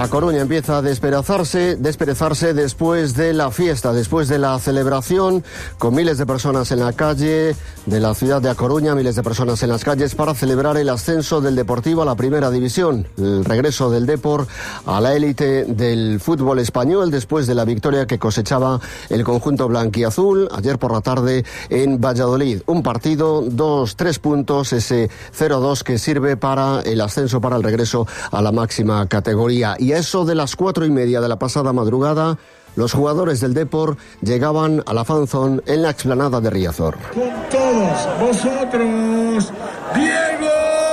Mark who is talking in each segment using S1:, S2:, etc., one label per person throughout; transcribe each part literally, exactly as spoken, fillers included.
S1: La Coruña empieza a desperezarse, desperezarse después de la fiesta, después de la celebración, con miles de personas en la calle de la ciudad de A Coruña, miles de personas en las calles para celebrar el ascenso del Deportivo a la Primera División, el regreso del Depor a la élite del fútbol español después de la victoria que cosechaba el conjunto blanquiazul ayer por la tarde en Valladolid. Un partido, dos, tres puntos, ese cero dos que sirve para el ascenso, para el regreso a la máxima categoría. Y a eso de las cuatro y media de la pasada madrugada, los jugadores del Depor llegaban a la fan zone en la explanada de Riazor.
S2: Con todos vosotros, Diego.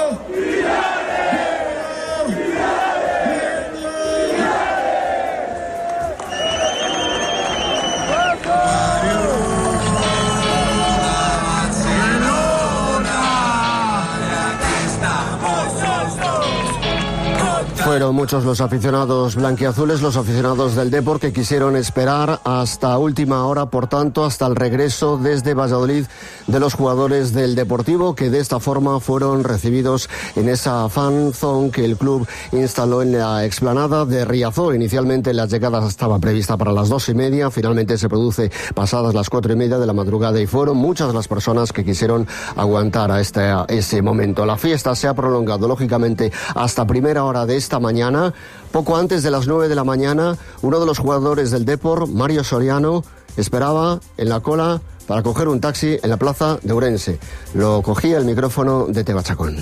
S1: Fueron muchos los aficionados blanquiazules, los aficionados del Depor, que quisieron esperar hasta última hora, por tanto, hasta el regreso desde Valladolid de los jugadores del Deportivo, que de esta forma fueron recibidos en esa fan zone que el club instaló en la explanada de Riazor. Inicialmente la llegada estaba prevista para las dos y media, finalmente se produce pasadas las cuatro y media de la madrugada y fueron muchas las personas que quisieron aguantar a este, a ese momento. La fiesta se ha prolongado, lógicamente, hasta primera hora de esta mañana. Poco antes de las nueve de la mañana, uno de los jugadores del Depor, Mario Soriano, esperaba en la cola para coger un taxi en la plaza de Ourense. Lo cogía el micrófono de Teba Chacón.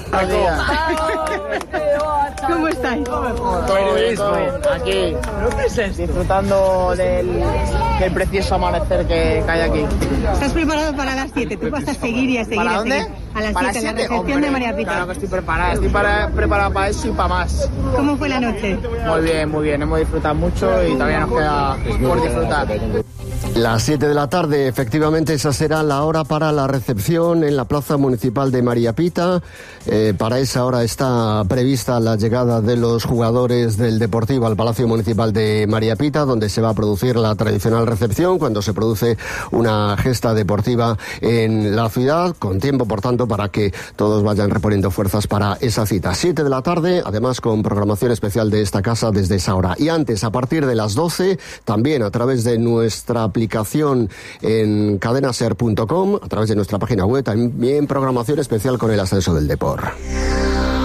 S3: ¿Cómo estáis?
S4: Todo bien, todo bien. Aquí, disfrutando del, del precioso amanecer que, que hay aquí.
S3: ¿Estás preparado para las siete? Tú vas a seguir y a seguir.
S4: ¿Para
S3: a
S4: dónde?
S3: Seguir. A las
S4: ¿Para
S3: siete, en la
S4: siete?
S3: recepción
S4: Hombre,
S3: de María Pita.
S4: Claro que estoy preparada, estoy para, preparada para eso y para más.
S3: ¿Cómo fue la noche?
S4: Muy bien, muy bien, hemos disfrutado mucho y todavía nos queda por disfrutar.
S1: Las siete de la tarde, efectivamente, esa será la hora para la recepción en la Plaza Municipal de María Pita. Eh, para esa hora está prevista la llegada de los jugadores del Deportivo al Palacio Municipal de María Pita, donde se va a producir la tradicional recepción, cuando se produce una gesta deportiva en la ciudad, con tiempo, por tanto, para que todos vayan reponiendo fuerzas para esa cita. Siete de la tarde, además con programación especial de esta casa desde esa hora. Y antes, a partir de las doce, también a través de nuestra aplicación en cadenaser punto com, a través de nuestra página web, también programación especial con el ascenso del Depor.